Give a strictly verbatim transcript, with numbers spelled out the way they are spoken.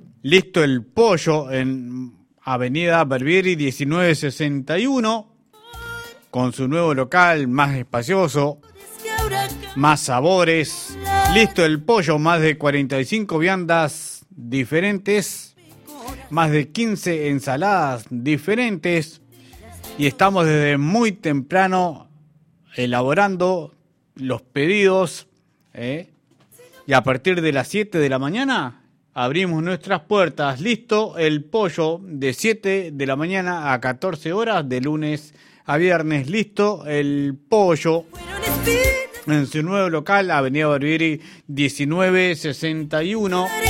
Listo el pollo en Avenida Barbieri diecinueve sesenta y uno, con su nuevo local más espacioso, más sabores. Listo el pollo, más de cuarenta y cinco viandas diferentes, más de quince ensaladas diferentes, y estamos desde muy temprano elaborando los pedidos, ¿eh? Y a partir de las siete de la mañana abrimos nuestras puertas. Listo el pollo, de siete de la mañana a catorce horas, de lunes a viernes. Listo el pollo en su nuevo local, Avenida Barbieri diecinueve sesenta y uno.